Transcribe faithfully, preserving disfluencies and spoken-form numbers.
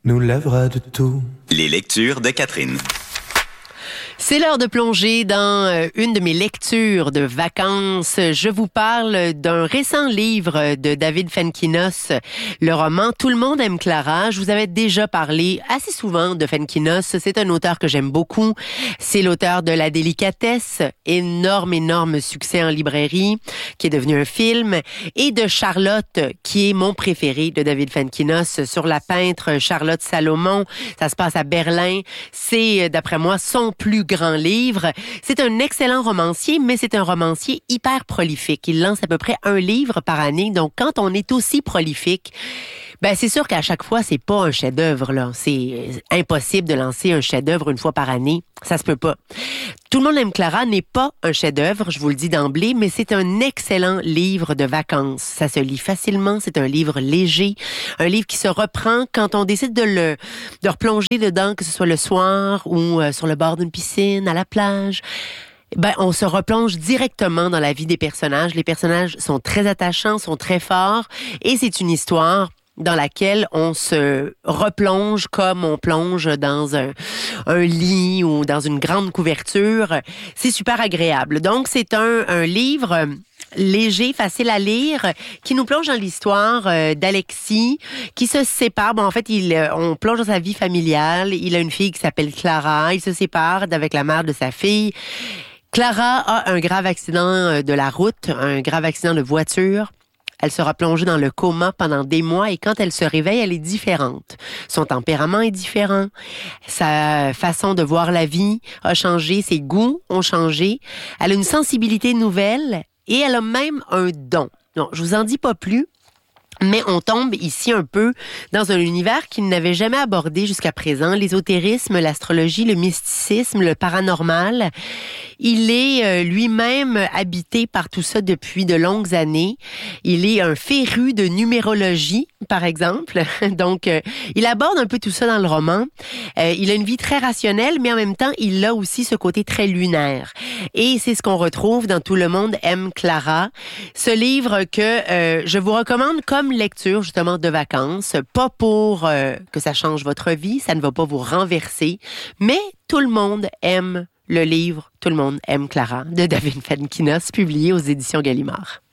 nous lèvera de tout. Les lectures de Catherine. C'est l'heure de plonger dans une de mes lectures de vacances. Je vous parle d'un récent livre de David Fenkinos, le roman Tout le monde aime Clara. Je vous avais déjà parlé assez souvent de Fenkinos. C'est un auteur que j'aime beaucoup. C'est l'auteur de La délicatesse, énorme, énorme succès en librairie, qui est devenu un film, et de Charlotte, qui est mon préféré de David Fenkinos, sur la peintre Charlotte Salomon. Ça se passe à Berlin. C'est, d'après moi, son plus grand livre. C'est un excellent romancier, mais c'est un romancier hyper prolifique. Il lance à peu près un livre par année. Donc, quand on est aussi prolifique, ben c'est sûr qu'à chaque fois, c'est pas un chef-d'œuvre, là. C'est impossible de lancer un chef-d'œuvre une fois par année. Ça se peut pas. Tout le monde aime Clara n'est pas un chef-d'œuvre, je vous le dis d'emblée, mais c'est un excellent livre de vacances. Ça se lit facilement, c'est un livre léger, un livre qui se reprend quand on décide de le de replonger dedans, que ce soit le soir ou euh, sur le bord d'une piscine, à la plage. Ben, on se replonge directement dans la vie des personnages. Les personnages sont très attachants, sont très forts, et c'est une histoire dans laquelle on se replonge comme on plonge dans un, un lit ou dans une grande couverture. C'est super agréable. Donc, c'est un, un livre léger, facile à lire, qui nous plonge dans l'histoire euh, d'Alexis, qui se sépare. Bon, en fait, il, euh, on plonge dans sa vie familiale. Il a une fille qui s'appelle Clara. Il se sépare avec la mère de sa fille. Clara a un grave accident de la route, un grave accident de voiture. Elle sera plongée dans le coma pendant des mois et quand elle se réveille, elle est différente. Son tempérament est différent. Sa façon de voir la vie a changé. Ses goûts ont changé. Elle a une sensibilité nouvelle et elle a même un don. Non, je vous en dis pas plus. Mais on tombe ici un peu dans un univers qu'il n'avait jamais abordé jusqu'à présent, l'ésotérisme, l'astrologie, le mysticisme, le paranormal. Il est euh, lui-même habité par tout ça depuis de longues années. Il est un féru de numérologie, par exemple. Donc, euh, il aborde un peu tout ça dans le roman. Euh, il a une vie très rationnelle, mais en même temps, il a aussi ce côté très lunaire. Et c'est ce qu'on retrouve dans Tout le monde aime Clara. Ce livre que euh, je vous recommande comme lecture justement de vacances, pas pour euh, que ça change votre vie, ça ne va pas vous renverser, mais tout le monde aime le livre Tout le monde aime Clara de David Fenkinos, publié aux éditions Gallimard.